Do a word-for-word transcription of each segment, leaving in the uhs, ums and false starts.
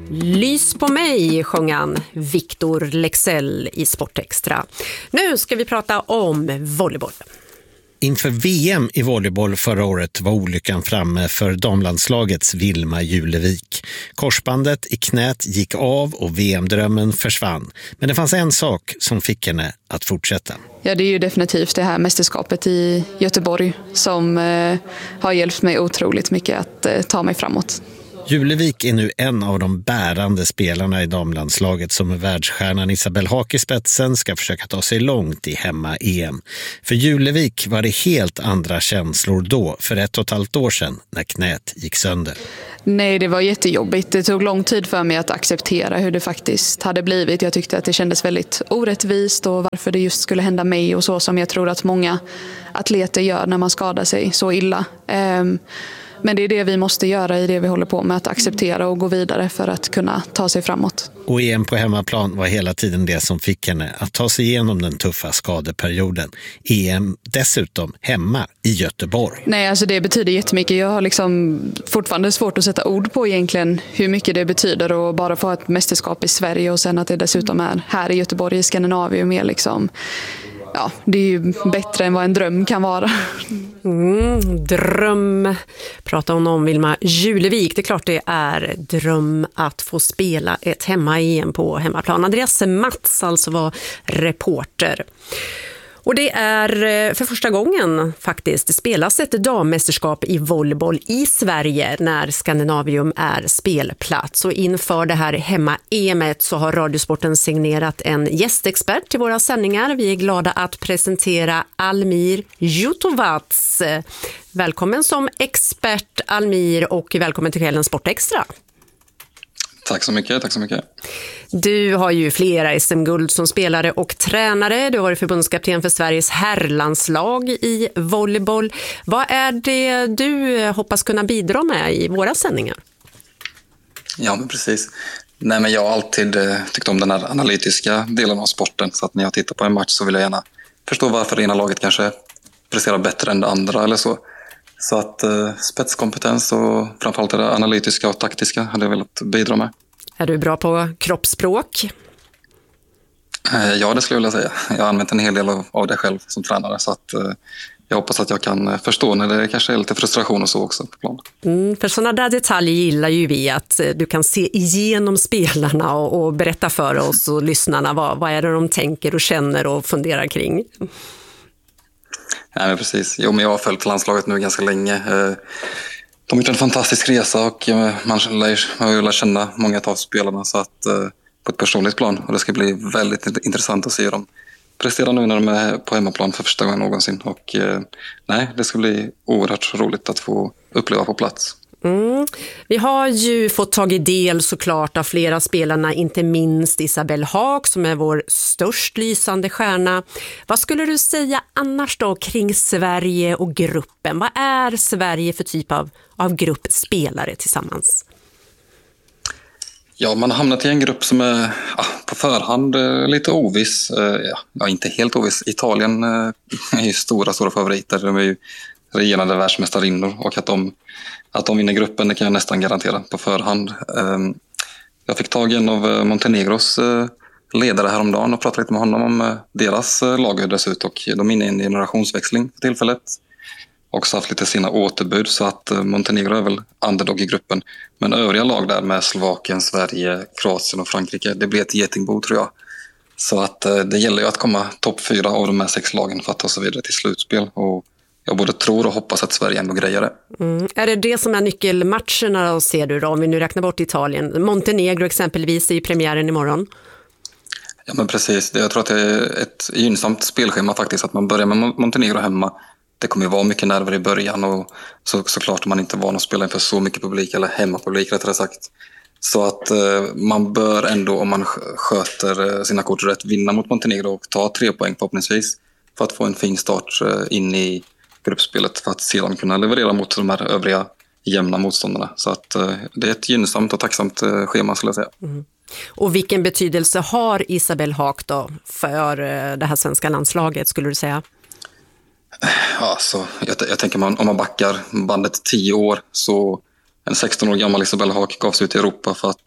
Lys på mig, sjöng han Victor Lexell i Sportextra. Nu ska vi prata om volleyboll. Inför V M i volleyboll förra året var olyckan framme för damlandslagets Vilma Julevik. Korsbandet i knät gick av och V M-drömmen försvann. Men det fanns en sak som fick henne att fortsätta. Ja, det är ju definitivt det här mästerskapet i Göteborg som eh, har hjälpt mig otroligt mycket att eh, ta mig framåt. Julevik är nu en av de bärande spelarna i damlandslaget som med världsstjärnan Isabelle Haak i spetsen ska försöka ta sig långt i hemma-E M. För Julevik var det helt andra känslor då, för ett och ett halvt år sedan, när knät gick sönder. Nej, det var jättejobbigt. Det tog lång tid för mig att acceptera hur det faktiskt hade blivit. Jag tyckte att det kändes väldigt orättvist och varför det just skulle hända mig och så som jag tror att många atleter gör när man skadar sig så illa. Um, Men det är det vi måste göra i det vi håller på med, att acceptera och gå vidare för att kunna ta sig framåt. Och E M på hemmaplan var hela tiden det som fick henne att ta sig igenom den tuffa skadeperioden. E M dessutom hemma i Göteborg. Nej, alltså det betyder jättemycket. Jag har liksom fortfarande svårt att sätta ord på egentligen hur mycket det betyder och bara få ett mästerskap i Sverige och sen att det dessutom är här i Göteborg i Skandinavien med liksom... Ja, det är ju bättre än vad en dröm kan vara. Mm, dröm. Pratar hon om Vilma Julevik. Det är klart det är dröm att få spela ett hemma-E M på hemmaplan. Andreas Mats alltså var reporter. Och det är för första gången faktiskt det spelas ett dammästerskap i volleyboll i Sverige när Skandinavium är spelplats. Och inför det här hemma-E M så har Radiosporten signerat en gästexpert till våra sändningar. Vi är glada att presentera Almir Jutovac. Välkommen som expert Almir och välkommen till kvällens Sportextra. Tack så mycket, tack så mycket. Du har ju flera S M-guld som spelare och tränare. Du har varit förbundskapten för Sveriges herrlandslag i volleyboll. Vad är det du hoppas kunna bidra med i våra sändningar? Ja, men precis. Nej, men jag har alltid tyckt om den här analytiska delen av sporten. Så att när jag tittar på en match så vill jag gärna förstå varför det ena laget kanske presterar bättre än det andra eller så. Så att eh, spetskompetens och framförallt det analytiska och taktiska hade jag velat bidra med. Är du bra på kroppsspråk? Eh, ja, det skulle jag vilja säga. Jag har använt en hel del av, av det själv som tränare så att eh, jag hoppas att jag kan förstå när det kanske är lite frustration och så också på plan. Mm, för sådana där detaljer gillar ju vi, att du kan se igenom spelarna och, och berätta för oss och lyssnarna vad, vad är det de tänker och känner och funderar kring. Nej, men precis. Jo, men jag har följt landslaget nu ganska länge. De har gjort en fantastisk resa och man har lärt känna många av spelarna så att, på ett personligt plan. Och det ska bli väldigt intressant att se dem prestera nu när de är på hemmaplan för första gången någonsin. Och nej, det ska bli oerhört roligt att få uppleva på plats. Mm. Vi har ju fått tag i del såklart av flera spelarna, inte minst Isabelle Haak som är vår störst lysande stjärna. Vad skulle du säga annars då kring Sverige och gruppen? Vad är Sverige för typ av, av grupp spelare tillsammans? Ja, man har hamnat i en grupp som är ja, på förhand lite oviss. Ja, inte helt oviss. Italien är ju stora, stora favoriter. De är ju regerande världsmästarinnor och att de Att de vinner gruppen, det kan jag nästan garantera på förhand. Jag fick tag i en av Montenegros ledare häromdagen och pratade lite med honom om deras lag hur det ser ut. Och de är inne i en generationsväxling för tillfället. Också haft lite sina återbud så att Montenegro är väl underdog i gruppen. Men övriga lag där med Slovakien, Sverige, Kroatien och Frankrike, det blir ett getingbo tror jag. Så att det gäller ju att komma topp fyra av de här sex lagen för att ta sig vidare till slutspel. Och jag både tror och hoppas att Sverige ändå grejer det. Mm. Är det det som är nyckelmatcherna då, ser du då, om vi nu räknar bort Italien? Montenegro exempelvis är ju premiären imorgon. Ja, men precis. Jag tror att det är ett gynnsamt spelschema faktiskt att man börjar med Montenegro hemma. Det kommer ju vara mycket nerver i början och så, såklart man inte är van att spela inför så mycket publik eller hemmapublik rättare sagt. Så att eh, man bör ändå, om man sköter sina kort rätt, vinna mot Montenegro och ta tre poäng förhoppningsvis för att få en fin start eh, in i gruppspelet för att sedan kunna leverera mot de här övriga jämna motståndarna. Så att eh, det är ett gynnsamt och tacksamt eh, schema skulle jag säga. Mm. Och vilken betydelse har Isabelle Haak då för eh, det här svenska landslaget skulle du säga? Ja, så jag, jag tänker man, om man backar bandet tio år så en sexton år gammal Isabelle Haak gav sig ut i Europa för att eh,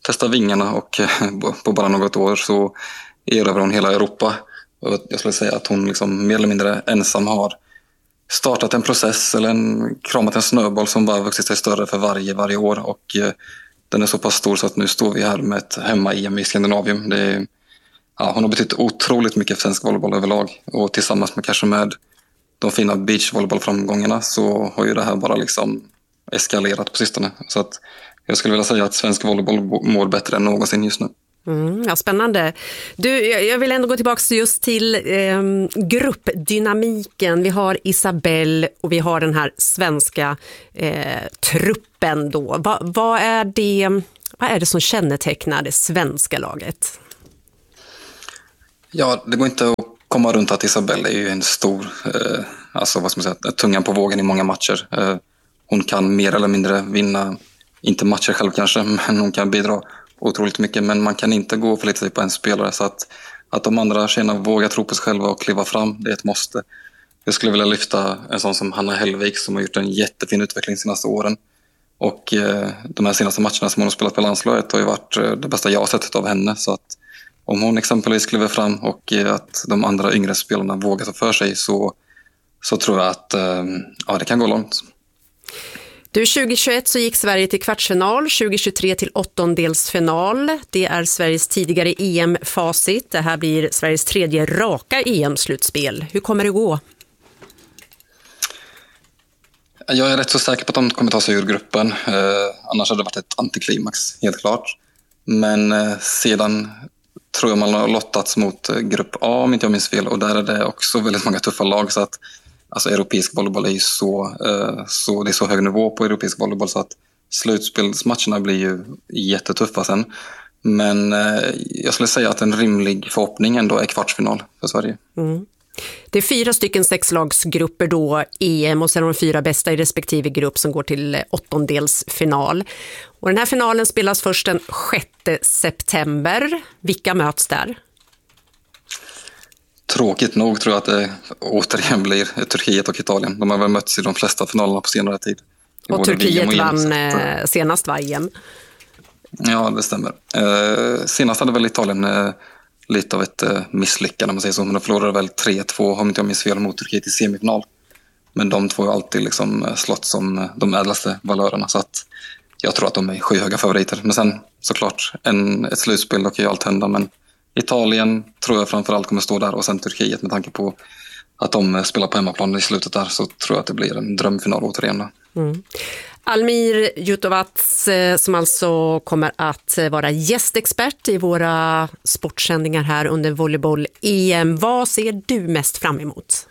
testa vingarna och på bara något år så erövrar hon hela Europa. Och jag skulle säga att hon liksom mer eller mindre ensam har startat en process eller en, kramat en snöboll som bara vuxit sig större för varje, varje år. Och eh, den är så pass stor så att nu står vi här med ett hemma-E M i Skandinavium. Det är, ja, hon har betytt otroligt mycket för svensk volleyboll överlag. Och tillsammans med kanske med de fina beachvolleybollframgångarna så har ju det här bara liksom eskalerat på sistone. Så att jag skulle vilja säga att svensk volleyboll mår bättre än någonsin just nu. Mm, ja, spännande. Du, jag vill ändå gå tillbaka just till eh, gruppdynamiken. Vi har Isabelle och vi har den här svenska eh, truppen då. Va, vad, är det, vad är det som kännetecknar det svenska laget? Ja, det går inte att komma runt att Isabelle är ju en stor, eh, alltså vad ska man säga, tungan på vågen i många matcher. Eh, hon kan mer eller mindre vinna, inte matcher själv kanske, men hon kan bidra otroligt mycket, men man kan inte gå och förlita sig på en spelare, så att, att de andra tjejerna vågar tro på sig själva och kliva fram, det är ett måste. Jag skulle vilja lyfta en sån som Hanna Hellvik som har gjort en jättefin utveckling de senaste åren, och eh, de här senaste matcherna som hon har spelat på landslaget har ju varit eh, det bästa jag har sett av henne, så att om hon exempelvis kliver fram och eh, att de andra yngre spelarna vågar ta för sig så, så tror jag att eh, ja, det kan gå långt. Du, tjugohundratjugoett så gick Sverige till kvartsfinal, tjugohundratjugotre till åttondelsfinal. Det är Sveriges tidigare E M-facit. Det här blir Sveriges tredje raka E M-slutspel. Hur kommer det gå? Jag är rätt så säker på att de kommer ta sig ur gruppen. Eh, annars hade det varit ett antiklimax, helt klart. Men eh, sedan tror jag man har lottats mot eh, grupp A, om inte jag minns fel. Och där är det också väldigt många tuffa lag, så att alltså europeisk volleyboll är ju så, eh, så, det är så hög nivå på europeisk volleyboll så att slutspelsmatcherna blir ju jättetuffa sen. Men eh, jag skulle säga att en rimlig förhoppning ändå är kvartsfinal för Sverige. Mm. Det är fyra stycken sexlagsgrupper då, E M, och sen de fyra bästa i respektive grupp som går till åttondelsfinal. Och den här finalen spelas först den sjätte september. Vilka möts där? Tråkigt nog tror jag att det återigen blir Turkiet och Italien. De har väl mötts i de flesta finalerna på senare tid. Och Turkiet och vann eh, senast var E M. Ja, det stämmer. Eh, senast hade väl Italien eh, lite av ett eh, misslyckande, om man säger så. Men de förlorade väl tre två, om inte jag minns fel, mot Turkiet i semifinal. Men de två har alltid liksom slått som de ädlaste valörerna. Så att jag tror att de är skyhöga favoriter. Men sen såklart, en, ett slutspel, då kan ju allt hända. Men Italien tror jag framförallt kommer stå där, och sen Turkiet, med tanke på att de spelar på hemmaplan i slutet där, så tror jag att det blir en drömfinal återigen. Mm. Almir Jutovac, som alltså kommer att vara gästexpert i våra sportsändningar här under volleyboll-E M. Vad ser du mest fram emot?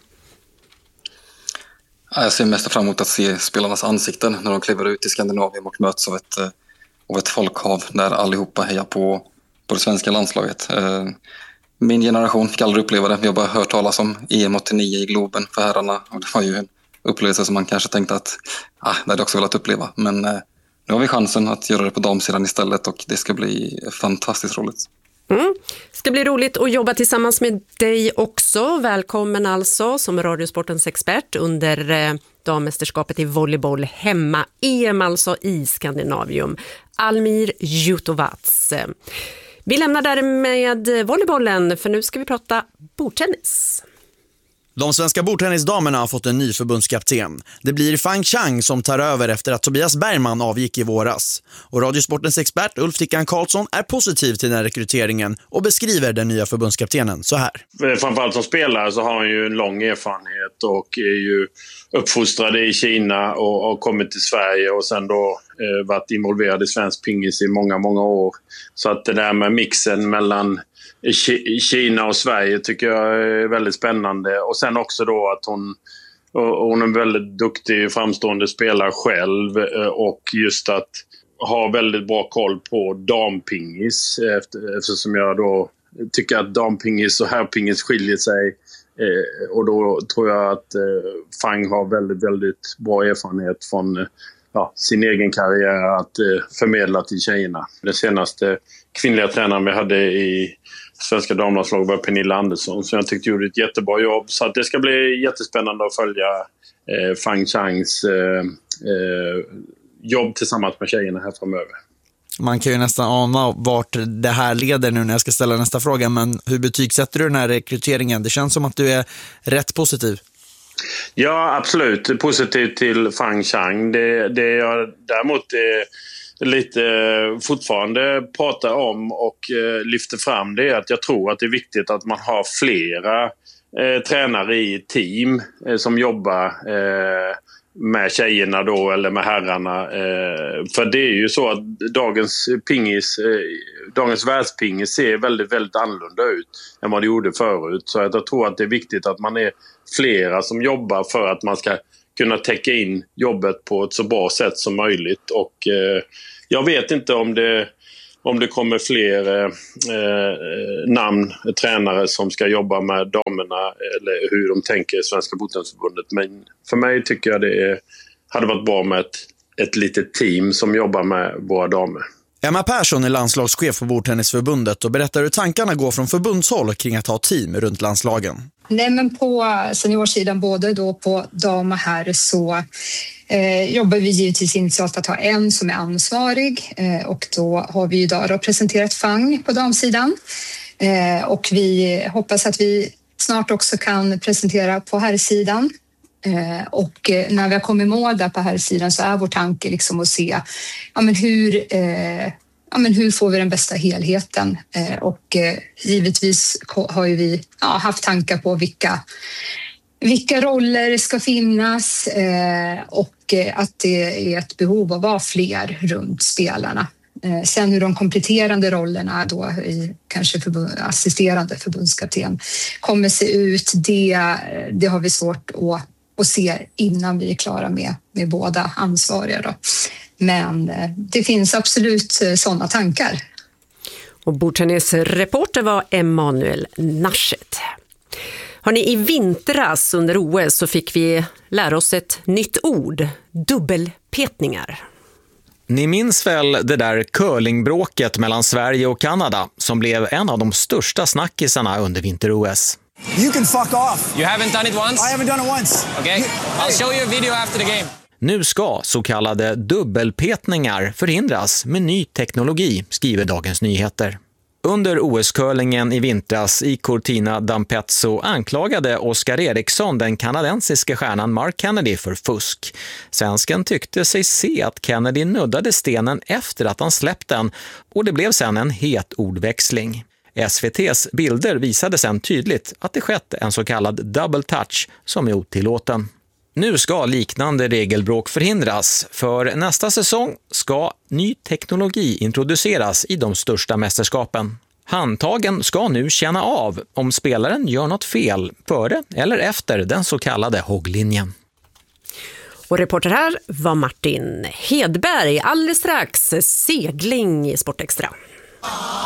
Jag ser mest fram emot att se spelarnas ansikten när de kliver ut i Skandinavien och möts av ett, av ett folkhav där allihopa hejar på på det svenska landslaget. Min generation fick aldrig uppleva det. Vi har bara hört talas om E M åttionio i Globen för herrarna. Och det var ju en upplevelse som man kanske tänkte att ah, det hade jag också velat uppleva. Men nu har vi chansen att göra det på damsidan istället, och det ska bli fantastiskt roligt. Mm. Det ska bli roligt att jobba tillsammans med dig också. Välkommen alltså som Radiosportens expert under eh, dammästerskapet i volleyboll hemma E M, alltså i Skandinavium. Almir Jutovac. Vi lämnar där med volleybollen, för nu ska vi prata bordtennis. De svenska bordtennisdamerna har fått en ny förbundskapten. Det blir Fang Chang som tar över efter att Tobias Bergman avgick i våras. Och Radiosportens expert Ulf Tickan Karlsson är positiv till den här rekryteringen och beskriver den nya förbundskaptenen så här. Framförallt som spelare så har han ju en lång erfarenhet och är ju uppfostrad i Kina och har kommit till Sverige och sen då eh, varit involverad i svensk pingis i många, många år. Så att det där med mixen mellan Kina och Sverige tycker jag är väldigt spännande. Och sen också då att hon, hon är en väldigt duktig framstående spelare själv, och just att ha väldigt bra koll på dampingis, eftersom jag då tycker att dampingis och herrpingis skiljer sig. Och då tror jag att Fang har väldigt, väldigt bra erfarenhet från ja, sin egen karriär att förmedla till tjejerna. Den senaste kvinnliga tränaren vi hade i svenska damlandslaget var Pernilla Andersson, som jag tyckte gjorde ett jättebra jobb. Så att det ska bli jättespännande att följa eh, Fang Changs eh, eh, jobb tillsammans med tjejerna här framöver. Man kan ju nästan ana vart det här leder nu när jag ska ställa nästa fråga, men hur betygsätter du den här rekryteringen? Det känns som att du är rätt positiv. Ja, absolut. Positiv till Fang Chang. Det, det jag däremot är lite fortfarande pratar om och eh, lyfter fram det är att jag tror att det är viktigt att man har flera eh, tränare i team eh, som jobbar eh, med tjejerna då eller med herrarna. Eh, för det är ju så att dagens pingis, eh, dagens världspingis ser väldigt, väldigt annorlunda ut än vad det gjorde förut. Så jag tror att det är viktigt att man är flera som jobbar för att man ska kunna täcka in jobbet på ett så bra sätt som möjligt. Och eh, jag vet inte om det, om det kommer fler eh, namn, tränare som ska jobba med damerna eller hur de tänker i Svenska Bordtennisförbundet. Men för mig tycker jag det är, hade varit bra med ett, ett litet team som jobbar med våra damer. Emma Persson är landslagschef på Bordtennisförbundet och berättar hur tankarna går från förbundshåll kring att ha team runt landslagen. Nej, men på seniorsidan, både då på dam och herr, så eh, jobbar vi givetvis initialt att ha en som är ansvarig eh, och då har vi idag då presenterat Fang på damsidan eh, och vi hoppas att vi snart också kan presentera på herrsidan. Eh, och när vi har kommit i mål där på herrsidan så är vår tanke liksom att se ja, men hur, eh, ja, men hur får vi den bästa helheten. Eh, och eh, givetvis har ju vi ja, haft tankar på vilka, vilka roller ska finnas eh, och eh, att det är ett behov av att vara fler runt spelarna. Eh, sen hur de kompletterande rollerna då i kanske förbund, assisterande förbundskapten kommer se ut, det, det har vi svårt att och se innan vi är klara med, med båda ansvariga. Då. Men eh, det finns absolut eh, sådana tankar. Och bordtennisreporter var Emanuel Naschet. Hörrni, i vintras under O S så fick vi lära oss ett nytt ord, dubbelpetningar. Ni minns väl det där curlingbråket mellan Sverige och Kanada som blev en av de största snackisarna under vinter-O S? You can fuck off. You haven't done it once? I haven't done it once. Okay, you, I'll show you a video after the game. Nu ska så kallade dubbelpetningar förhindras med ny teknologi, skriver Dagens Nyheter. Under O S-curlingen i vintras i Cortina d'Ampezzo anklagade Oskar Eriksson den kanadensiska stjärnan Mark Kennedy för fusk. Svensken tyckte sig se att Kennedy nuddade stenen efter att han släppt den och det blev sedan en het ordväxling. S V T:s bilder visade sedan tydligt att det skett en så kallad double touch som är otillåten. Nu ska liknande regelbråk förhindras, för nästa säsong ska ny teknologi introduceras i de största mästerskapen. Handtagen ska nu känna av om spelaren gör något fel före eller efter den så kallade hogglinjen. Och reporter här var Martin Hedberg. Alldeles strax segling i Sportextra.